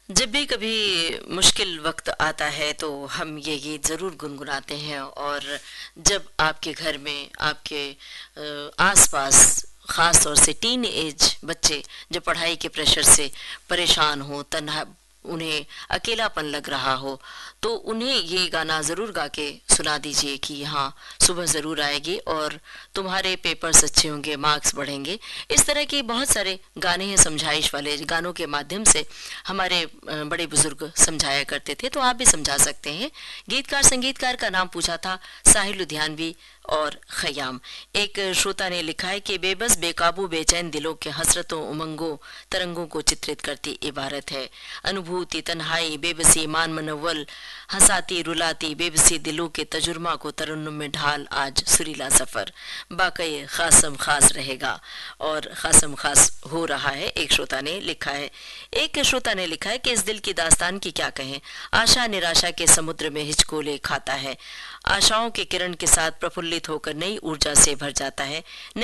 जब भी कभी मुश्किल वक्त आता है तो हम ये गीत ज़रूर गुनगुनाते हैं। और जब आपके घर में आपके आसपास ख़ास तौर से टीन एज बच्चे जो पढ़ाई के प्रेशर से परेशान हो, तन्हा उन्हें अकेलापन लग रहा हो, तो उन्हें ये गाना ज़रूर गा के सुना दीजिए कि हाँ, सुबह ज़रूर आएगी और तुम्हारे पेपर्स अच्छे होंगे, मार्क्स बढ़ेंगे। इस तरह के बहुत सारे गाने हैं, समझाइश वाले गानों के माध्यम से हमारे बड़े बुजुर्ग समझाया करते थे, तो आप भी समझा सकते हैं। गीतकार संगीतकार का नाम पूछा था साहिल लुधियानवी और खयाम। एक श्रोता ने लिखा है कि बेबस बेकाबू बेचैन दिलों के हसरतों उमंगों तरंगों को चित्रित करती इबारत है। अनुभूति तन्हाई बेबसी मान मनव्वल हंसाती रुलाती बेबसी दिलों के तजुर्मा को तरन्नुम में ढाल आज सुरीला सफर बाकई खासम खास रहेगा। और खासम खास हो रहा है, एक श्रोता ने लिखा है। एक श्रोता ने लिखा है कि इस दिल की दास्तान की क्या कहें, आशा निराशा के समुद्र में हिचकोले खाता है, आशाओं के किरण के साथ प्रफुल्लित होकर नई ऊर्जा से भर जाता है।